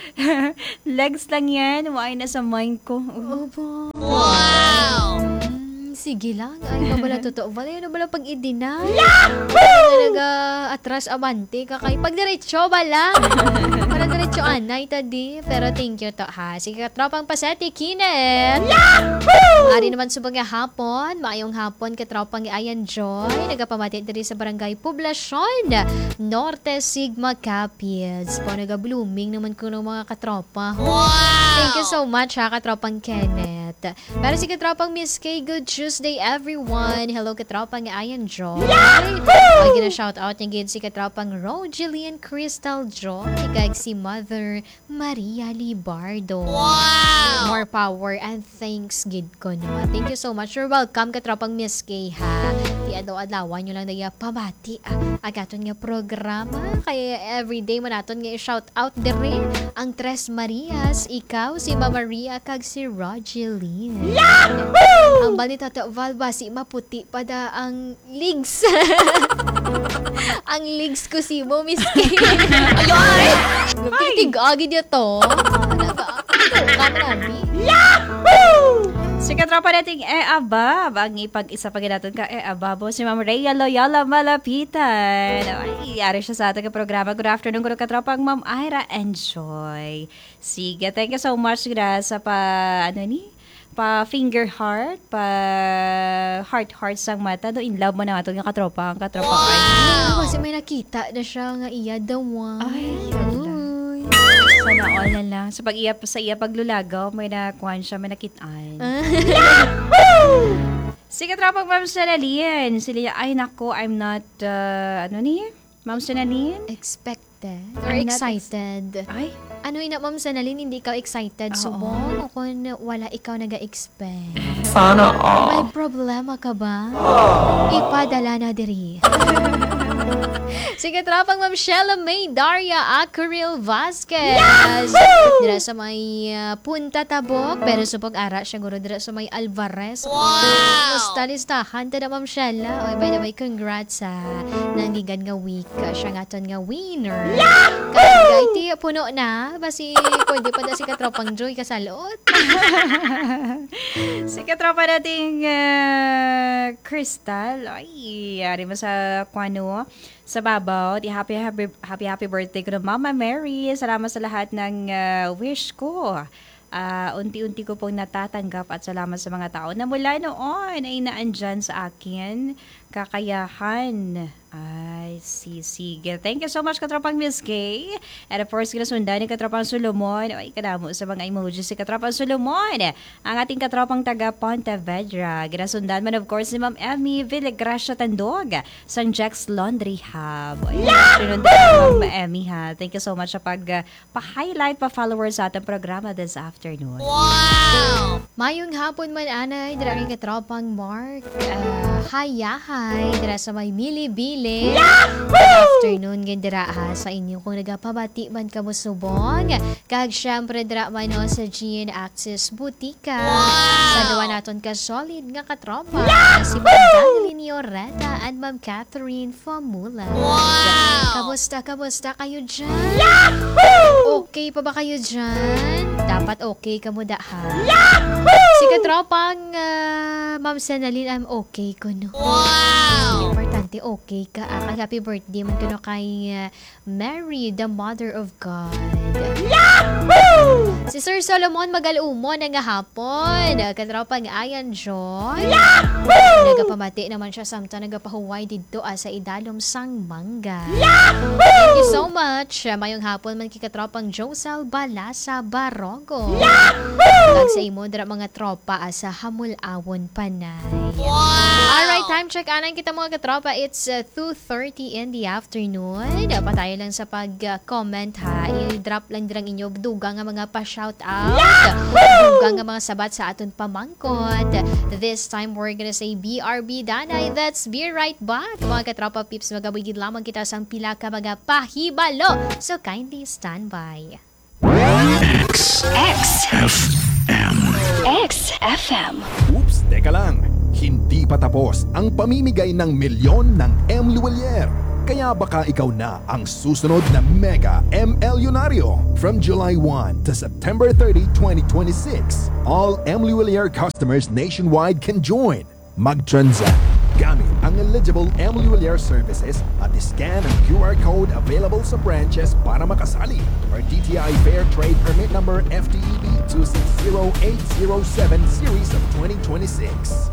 Legs lang yan. Waay na sa mind ko. Opo. Wow! Mm, sige lang. Ay, mabala totoo. Bala yun, bala pag i-deny. Yahoo! Nag-atras abante ka kay pag diretso bala. Para diretso anay tadi. Pero thank you to ha. Sige, katropang paseti, Kinet. Yahoo! Ari naman sa mga hapon. Maayong hapon, katropang Ayan Joy. Nagapamati diri sa Barangay Poblasyon. Norte Sigma Capiz. Po, nag-blooming naman ko ng mga katropa. Wow! Thank you so much ha, katropang Kenneth. Pero si katropang Miss K, good Tuesday everyone. Hello katropang Ayan Joy. Ay, gina-shout out niya gid si katropang Rogeline Crystal Joy. Kag si Mother Maria Libardo. Wow! More power and thanks gid ko no. Thank you so much. You're welcome katropang Miss K ha. Di adaw-adawan nyo lang daya pamati ah. Agaton nga programa. Kaya everyday mo naton nga i-shout out dire ang Tres Marias. Ikaw, si Mama Maria, kag si Rogeline. Yahoo! Ang balita to, Valba, si maputi pa da ang legs. Ang legs ko si mo, Miss K. Ayun! Pitig-agi niya to. Nag-aabi. Si katropa nating e aba, ang ipag-isa pa natin ka e ababo si Ma'am Rhea Loyola Malapitan. Ay, ari siya sa ating programa. Good afternoon, good katropa ang Ma'am Ira. Enjoy. Sige, thank you so much gra sa pa, ano ni? Pa finger heart, pa heart heart sang mata. Do in love mo na ato yung katropa. Ang katropa wow! Ay. Oh, kasi may nakita na siya nga iya daw. Ay, Uy. Sana all na lang. Sa pag-iya sa iya paglulagaw, may nakuhan siya, may nakitaan. Si katropang Ma'am Senalyn. Sila, ay nako, I'm not, uh, ano ni? Ma'am Senalyn? Expected or I'm not excited. Ay, Ano ina, Ma'am Senalyn, hindi ikaw excited Oo. subong o kung wala ikaw naga-expect? Sana all. May problema ka ba? Ipadala na diri. Sige, tropang Ma'am Sheila May Daria Acaril Vasquez. Dira sa may uh, Punta Tabok, pero sa pag-ara siguro dira sa may Alvarez. Wow! Musta listahan ta na Ma'am Sheila. Oy, by the way, congrats sa nangigan nga week. Siya nga ton nga winner. Kaya iti puno na. Basi pwede pa da si katropang Joy kasalot. si katropa nating uh, Crystal. Ay, yari mo sa kwano. Sa babaw, di happy, happy, happy, happy birthday ko na Mama Mary. Salamat sa lahat ng uh, wish ko. Uh, unti-unti ko pong natatanggap at salamat sa mga tao na mula noon ay naandyan sa akin. Kakayahan. Ay, si sige. Thank you so much, katropang Miss Kay. And of course, kinasundan ni katropang Solomon. Ay, kanamo sa mga emojis si katropang Solomon. Ang ating katropang taga Pontevedra. Kinasundan man of course si Ma'am Emmy Villagracia Tandog sa Jack's Laundry Hub. Ay, afternoon din Ma'am Emmy ha. Thank you so much sa pag uh, pa-highlight, pa-followers sa ating programa this afternoon. Wow! Mayong hapon man anay, dira kay katropang Mark. Uh, hayahay, dira sa may Milibili. Good afternoon, gandira ha sa inyo kung nagapabati man ka mo subong. Kag syempre dira man no, sa G N Access Butika. Sa duwa naton ka solid nga katropa. Si Ma'am Daglin Yoreta and Ma'am Catherine Famula. Wow! Kamusta, kamusta kayo dyan? Okay pa ba kayo dyan? Dapat okay ka mo da ha. Si katropang uh, Ma'am Senalyn, I'm okay ko no. Wow! Importante okay ka. Ah, kay happy birthday man kuno kay uh, Mary, the Mother of God. Yahoo! Si Sir Solomon Magalumon nga hapon. Katropang Ayan Joy. Yahoo! Nagapamati naman siya samtang nagapahuway dito ah, sa idalom sang mangga. Yahoo! Thank you so much. Mayong hapon man kay katropang Josel Balasa Barogo. Yahoo! Kag sa imo dira mga tropa ah, sa Hamul-awon Panay. Wow! Alright, time check anan kita mga katropa. It's uh, two thirty in the afternoon. Dapat tayo lang sa pag-comment ha. I-drop lang dirang inyo dugang nga mga pa-shout out. Dugang nga mga sabat sa aton pamangkot. This time we're gonna say B R B Danay. That's be right back. Mga katropa peeps, magabigid lamang kita sa pila ka mga pahibalo. So kindly stand by. X. X. F M. X F M. Oops, teka lang. Hindi pa tapos ang pamimigay ng milyon ng M. Luwalier. Kaya baka ikaw na ang susunod na Mega M L Yonario. From July first to September thirtieth, twenty twenty-six, all M. Luwalier customers nationwide can join. Mag-transact gamit ang eligible M. Luwalier services at scan ang Q R code available sa branches para makasali. Or D T I Fair Trade Permit Number F T E B two six zero eight zero seven Series of twenty twenty-six.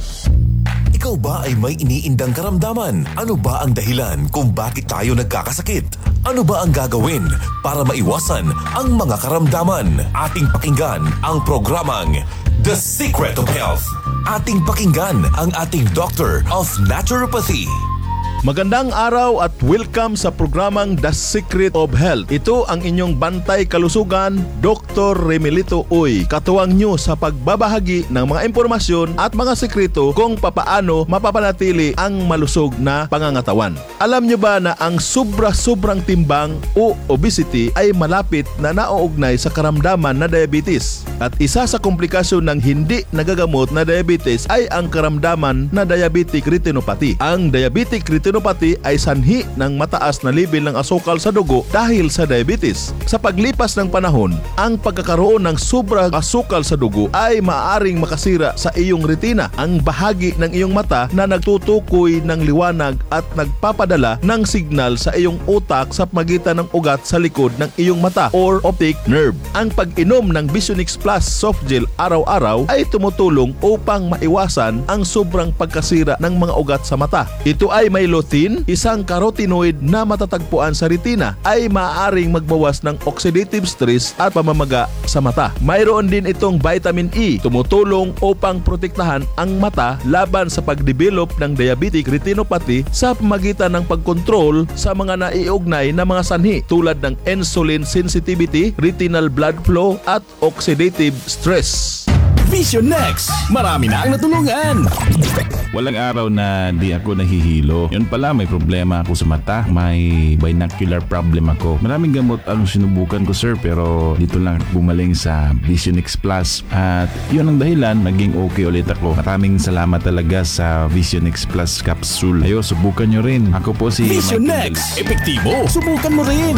Ikaw ba ay may iniindang karamdaman? Ano ba ang dahilan kung bakit tayo nagkakasakit? Ano ba ang gagawin para maiwasan ang mga karamdaman? Ating pakinggan ang programang The Secret of Health. Ating pakinggan ang ating Doctor of Naturopathy. Magandang araw at welcome sa programang The Secret of Health. Ito ang inyong bantay kalusugan, Doctor Remelito Uy. Katuwang nyo sa pagbabahagi ng mga impormasyon at mga sekreto kung papaano mapapanatili ang malusog na pangangatawan. Alam nyo ba na ang sobra-sobrang timbang o obesity ay malapit na nauugnay sa karamdaman na diabetes? At isa sa komplikasyon ng hindi nagagamot na diabetes ay ang karamdaman na diabetic retinopathy. Ang diabetic retinopathy Retinopathy ay sanhi ng mataas na level ng asukal sa dugo dahil sa diabetes. Sa paglipas ng panahon, ang pagkakaroon ng sobrang asukal sa dugo ay maaaring makasira sa iyong retina, ang bahagi ng iyong mata na nagtutukoy ng liwanag at nagpapadala ng signal sa iyong utak sa pagitan ng ugat sa likod ng iyong mata or optic nerve. Ang pag-inom ng Visionix Plus soft gel araw-araw ay tumutulong upang maiwasan ang sobrang pagkasira ng mga ugat sa mata. Ito ay may lutein, isang carotenoid na matatagpuan sa retina, ay maaaring magbawas ng oxidative stress at pamamaga sa mata. Mayroon din itong vitamin E, tumutulong upang protektahan ang mata laban sa pagdevelop ng diabetic retinopathy sa pamagitan ng pagkontrol sa mga naiugnay na mga sanhi tulad ng insulin sensitivity, retinal blood flow at oxidative stress. Vision Next! Marami na ang natulungan! Walang araw na di ako nahihilo. Yun pala, may problema ako sa mata. May binocular problem ako. Maraming gamot ang sinubukan ko, sir, pero dito lang gumaling sa Visionix Plus. At yun ang dahilan, naging okay ulit ako. Maraming salamat talaga sa Visionix Plus capsule. Ayo, subukan nyo rin. Ako po si Vision Michael Next! Del- Epektibo! Subukan mo rin!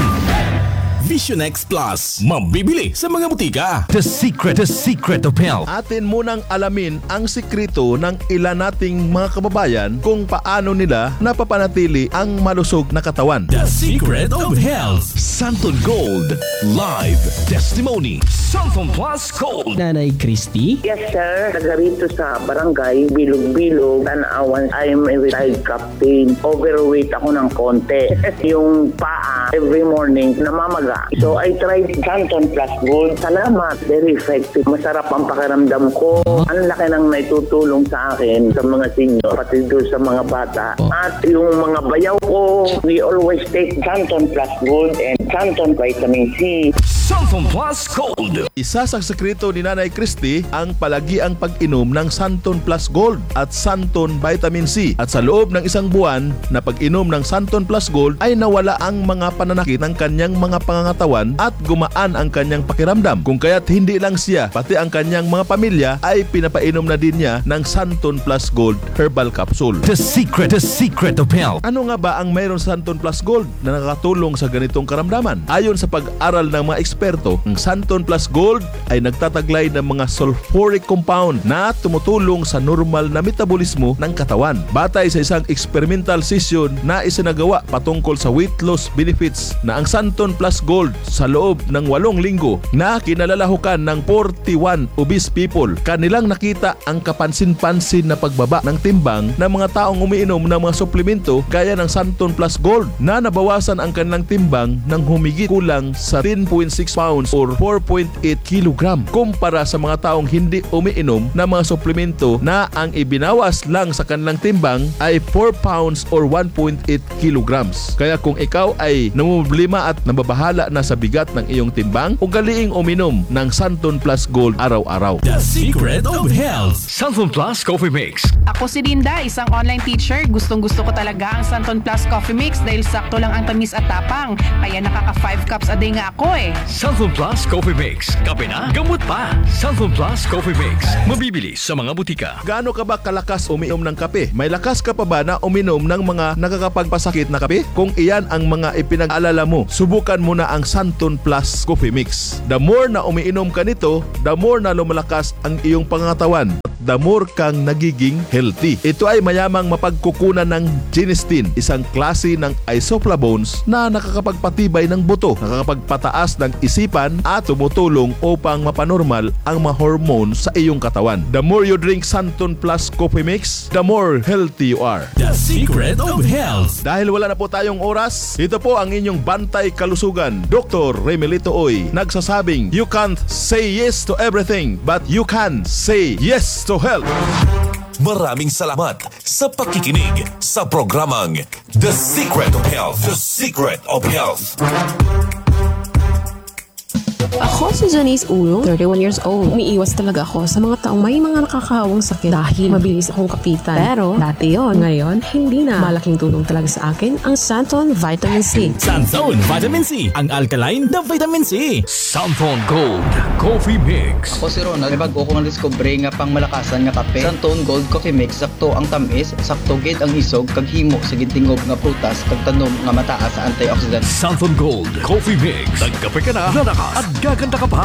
Vision X Plus, mabibili sa mga butika. The Secret, The Secret of Health. Atin munang alamin ang sikreto ng ilan nating mga kababayan kung paano nila napapanatili ang malusog na katawan. The Secret of Health. Santon Gold Live Testimony. Santon Plus Gold. Nanay Christy? Yes, sir. Taga rito sa barangay, Bilog-Bilog, Tanawan. I'm a retired captain. Overweight ako ng konti. Yung paa, every morning, namamaga. So, I tried Santon Plus Gold. Salamat. Very effective. Masarap ang pakiramdam ko. Ang laki ng naitutulong sa akin, sa mga senior, pati doon sa mga bata. At yung mga bayaw ko, we always take Santon Plus Gold and Santon Vitamin C. Santon Plus Gold. Isa sa sekreto ni Nanay Christy ang palagi ang pag-inom ng Santon Plus Gold at Santon Vitamin C. At sa loob ng isang buwan na pag-inom ng Santon Plus Gold ay nawala ang mga pananakit ng kanyang mga pangangatawan at gumaan ang kanyang pakiramdam. Kung kaya't hindi lang siya, pati ang kanyang mga pamilya ay pinapainom na din niya ng Santon Plus Gold Herbal Capsule. The Secret, The Secret of Health. Ano nga ba ang mayroon sa Santon Plus Gold na nakakatulong sa ganitong karamdaman? Ayon sa pag-aral ng mga eksperto, ang Santon Plus Gold ay nagtataglay ng mga sulfuric compound na tumutulong sa normal na metabolismo ng katawan. Batay sa isang experimental session na isinagawa patungkol sa weight loss benefits na ang Santon Plus Gold sa loob ng walong linggo na kinalalahukan ng forty-one obese people, kanilang nakita ang kapansin-pansin na pagbaba ng timbang ng mga taong umiinom ng mga suplemento gaya ng Santon Plus Gold na nabawasan ang kanilang timbang ng humigit kulang sa ten point six pounds or four point eight kilogram kumpara sa mga taong hindi umiinom ng mga suplemento na ang ibinawas lang sa kanilang timbang ay four pounds or one point eight kilograms. Kaya kung ikaw ay namumblema at nababahala na sa bigat ng iyong timbang, ugaliing uminom ng Santon Plus Gold araw-araw. The Secret of Health. Santon Plus Coffee Mix. Ako si Linda, isang online teacher. Gustong gusto ko talaga ang Santon Plus Coffee Mix dahil sakto lang ang tamis at tapang. Kaya nakaka five cups a day nga ako eh. Santon Plus Coffee Mix. Kape na, gamot pa. Santon Plus Coffee Mix. Mabibili sa mga butika. Gaano ka ba kalakas uminom ng kape? May lakas ka pa ba na uminom ng mga nakakapagpasakit na kape? Kung iyan ang mga ipinag-alala mo, subukan mo na ang Santon Plus Coffee Mix. The more na umiinom ka nito, the more na lumalakas ang iyong pangatawan. The more kang nagiging healthy. Ito ay mayamang mapagkukunan ng genistein, isang klase ng isoflavones na nakakapagpatibay ng buto, nakakapagpataas ng isipan at tumutulong upang mapanormal ang mga hormones sa iyong katawan. The more you drink Santon Plus Coffee Mix, the more healthy you are. The Secret of Health. Dahil wala na po tayong oras, ito po ang inyong bantay kalusugan, Doctor Remelito Uy, nagsasabing, you can't say yes to everything, but you can say yes to health. Maraming salamat sa pakikinig sa programang The Secret of Health. The Secret of Health. Ako si Janice Ulong, thirty-one years old. Umiiwas talaga ako sa mga taong may mga nakakawang sakit dahil mabilis akong kapitan. Pero dati yon, ngayon hindi na. Malaking tulong talaga sa akin ang Santon Vitamin C. Santon Vitamin C, ang alkaline na vitamin C. Santon Gold Coffee Mix. Ako si Ronald, may bago ko nga discover nga pang malakasan nga kape. Santon Gold Coffee Mix, sakto ang tamis, sakto gid ang isog, kag himo sa gintingog nga prutas, kag tanom nga mataas sa antioxidant. Santon Gold Coffee Mix. Nagkape ka na, lalakas at gaganda ka pa.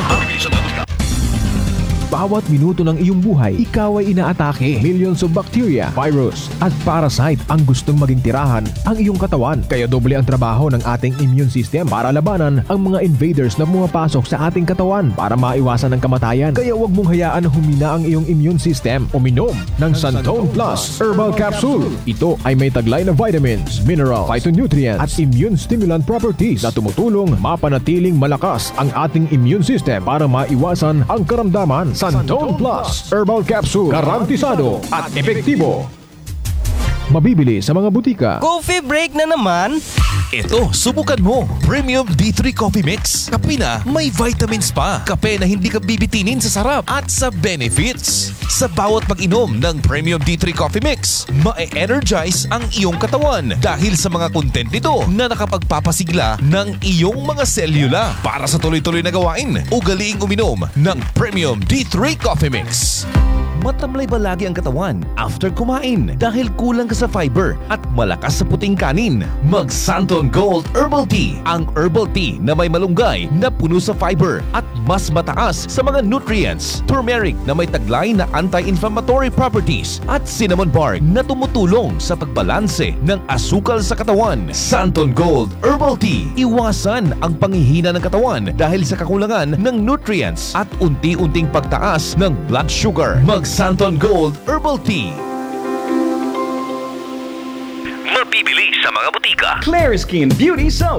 Bawat minuto ng iyong buhay, ikaw ay inaatake. Millions of bacteria, virus, at parasite ang gustong maging tirahan ang iyong katawan. Kaya doble ang trabaho ng ating immune system para labanan ang mga invaders na pumapasok sa ating katawan para maiwasan ang kamatayan. Kaya huwag mong hayaan na humina ang iyong immune system. Uminom ng Santon Plus Herbal Capsule. Ito ay may taglay na vitamins, minerals, phytonutrients, at immune stimulant properties na tumutulong mapanatiling malakas ang ating immune system para maiwasan ang karamdaman. Santon Plus Herbal Capsule, garantisado at epektibo. Mabibili sa mga butika. Coffee break na naman? Ito, subukan mo. Premium D three Coffee Mix. Kape na may vitamins pa. Kape na hindi ka bibitinin sa sarap at sa benefits. Sa bawat pag-inom ng Premium D three Coffee Mix, ma-energize ang iyong katawan dahil sa mga content nito na nakapagpapasigla ng iyong mga selula para sa tuloy-tuloy na gawain. Ugaliing uminom ng Premium D three Coffee Mix. Matamlay ba lagi ang katawan after kumain dahil kulang ka sa fiber at malakas sa puting kanin? Mag Santon Gold Herbal Tea, ang herbal tea na may malunggay na puno sa fiber at mas mataas sa mga nutrients. Turmeric na may taglay na anti-inflammatory properties at cinnamon bark na tumutulong sa pagbalanse ng asukal sa katawan. Santon Gold Herbal Tea, iwasan ang panghihina ng katawan dahil sa kakulangan ng nutrients at unti-unting pagtaas ng blood sugar. Mag Santon Gold Herbal Tea. Mabibili sa mga butika. Clear Skin Beauty Soap.